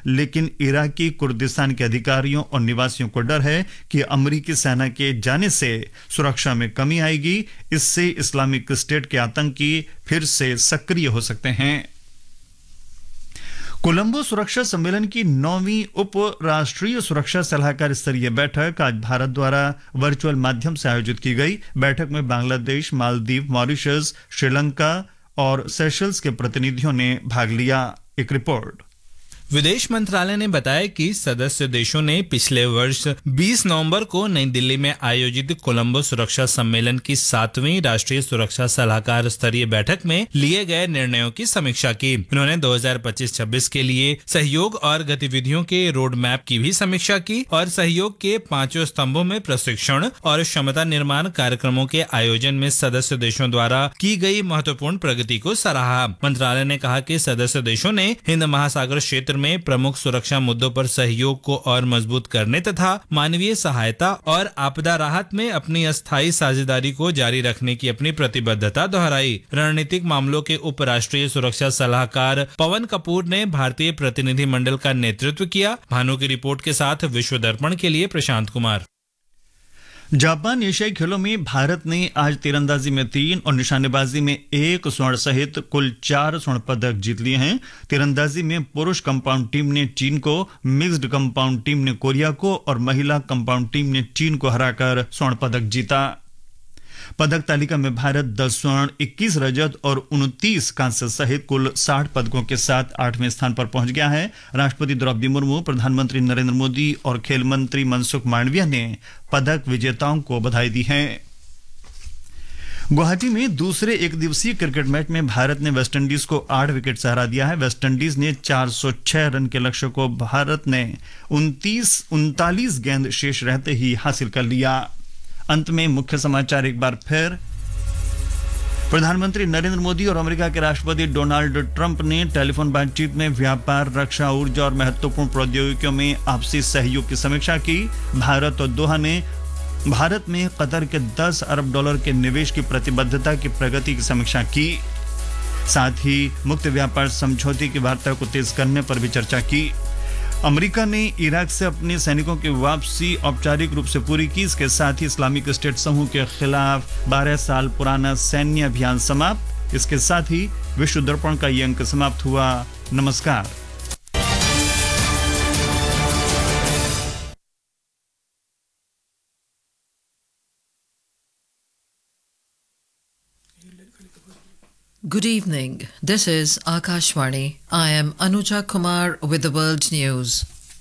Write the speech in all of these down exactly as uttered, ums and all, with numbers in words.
लेकिन Iraqi Kurdistan के अधिकारियों और निवासियों को डर है कि अमेरिकी सेना के जाने से सुरक्षा में कमी आएगी। इससे इस्लामिक स्टेट के आतंकी फिर से सक्रिय हो सकते हैं। कोलंबो सुरक्षा सम्मेलन की नौवीं उप राष्ट्रीय सुरक्षा सलाहकार स्तरीय बैठक आज भारत द्वारा वर्चुअल माध्यम से आयोजित की गई। बैठक में बांग्लादेश, मालदीव, मॉरिशस, श्रीलंका और सेशल्स के प्रतिनिधियों ने भाग लिया। एक रिपोर्ट। विदेश मंत्रालय ने बताया कि सदस्य देशों ने पिछले वर्ष बीस नवंबर को नई दिल्ली में आयोजित कोलंबो सुरक्षा सम्मेलन की सातवीं राष्ट्रीय सुरक्षा सलाहकार स्तरीय बैठक में लिए गए निर्णयों की समीक्षा की। उन्होंने दो हज़ार पच्चीस छब्बीस के लिए सहयोग और गतिविधियों के रोड मैप की भी समीक्षा की और सहयोग के पांचों स्तंभों में प्रशिक्षण और क्षमता निर्माण कार्यक्रमों के आयोजन में सदस्य देशों द्वारा की गई महत्वपूर्ण प्रगति को सराहा। मंत्रालय ने कहा कि सदस्य देशों ने हिंद महासागर क्षेत्र में प्रमुख सुरक्षा मुद्दों पर सहयोग को और मजबूत करने तथा मानवीय सहायता और आपदा राहत में अपनी अस्थायी साझेदारी को जारी रखने की अपनी प्रतिबद्धता दोहराई। रणनीतिक मामलों के उप राष्ट्रीय सुरक्षा सलाहकार पवन कपूर ने भारतीय प्रतिनिधि मंडल का नेतृत्व किया। भानु की रिपोर्ट के साथ विश्व दर्पण के लिए प्रशांत कुमार। जापान एशियाई खेलों में भारत ने आज तीरंदाजी में तीन और निशानेबाजी में एक स्वर्ण सहित कुल चार स्वर्ण पदक जीत लिए हैं। तीरंदाजी में पुरुष कंपाउंड टीम ने चीन को, मिक्स्ड कंपाउंड टीम ने कोरिया को और महिला कंपाउंड टीम ने चीन को हराकर स्वर्ण पदक जीता। पदक तालिका में भारत दस स्वर्ण, इक्कीस रजत और उनतीस कांस्य सहित कुल साठ पदकों के साथ आठवें स्थान पर पहुंच गया है। राष्ट्रपति द्रौपदी मुर्मू, प्रधानमंत्री नरेंद्र मोदी और खेल मंत्री मनसुख मांडविया ने पदक विजेताओं को बधाई दी है। गुवाहाटी में दूसरे एक दिवसीय क्रिकेट मैच में भारत ने वेस्टइंडीज को आठ विकेट से हरा दिया है। वेस्टइंडीज ने चार सौ छह रन के लक्ष्य को भारत ने उनतीस उनतालीस गेंद शेष रहते ही हासिल कर लिया। अंत में मुख्य समाचार एक बार फिर। प्रधानमंत्री नरेंद्र मोदी और अमेरिका के राष्ट्रपति डोनाल्ड ट्रंप ने टेलीफोन बातचीत में व्यापार, रक्षा, ऊर्जा और महत्वपूर्ण प्रौद्योगिकियों में आपसी सहयोग की समीक्षा की। भारत और दोहा ने भारत में कतर के दस अरब डॉलर के निवेश की प्रतिबद्धता की प्रगति की समीक्षा की। साथ ही मुक्त व्यापार समझौते की वार्ता को तेज करने पर भी चर्चा की। अमेरिका ने इराक से अपने सैनिकों की वापसी औपचारिक रूप से पूरी की। इसके साथ ही इस्लामिक स्टेट समूह के खिलाफ बारह साल पुराना सैन्य अभियान समाप्त। इसके साथ ही विश्व दर्पण का ये अंक समाप्त हुआ। नमस्कार। Good evening. This is Akashvani. I am Anuja Kumar with the World News.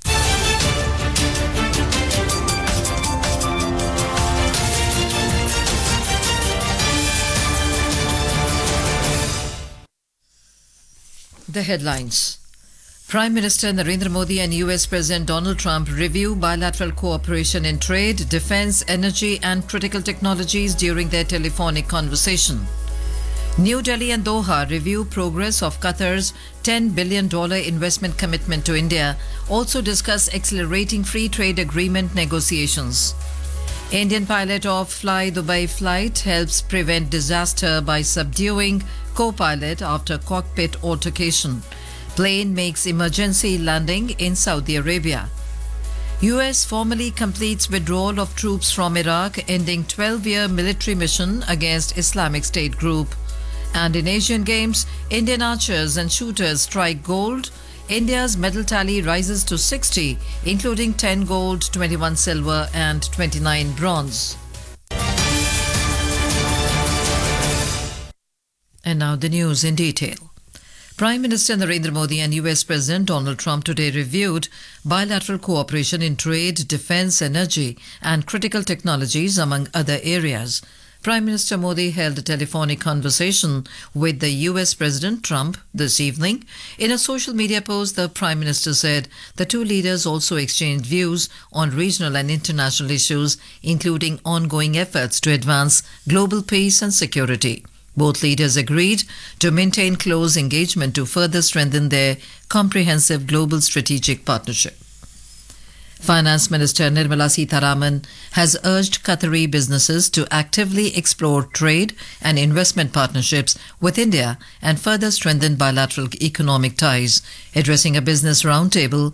The headlines. Prime Minister Narendra Modi and U S President Donald Trump review bilateral cooperation in trade, defense, energy and critical technologies during their telephonic conversation. New Delhi and Doha review progress of Qatar's ten billion dollars investment commitment to India, also discuss accelerating free trade agreement negotiations. Indian pilot of Fly Dubai flight helps prevent disaster by subduing co-pilot after cockpit altercation. Plane makes emergency landing in Saudi Arabia. U S formally completes withdrawal of troops from Iraq, ending twelve-year military mission against Islamic State group. And in Asian Games, Indian archers and shooters strike gold. India's medal tally rises to sixty, including ten gold, twenty-one silver and twenty-nine bronze. And now the news in detail. Prime Minister Narendra Modi and U S President Donald Trump today reviewed bilateral cooperation in trade, defense, energy and critical technologies, among other areas. Prime Minister Modi held a telephonic conversation with the U S President Trump this evening. In a social media post, the Prime Minister said the two leaders also exchanged views on regional and international issues, including ongoing efforts to advance global peace and security. Both leaders agreed to maintain close engagement to further strengthen their comprehensive global strategic partnership. Finance Minister Nirmala Sitharaman has urged Qatari businesses to actively explore trade and investment partnerships with India and further strengthen bilateral economic ties. Addressing a business roundtable,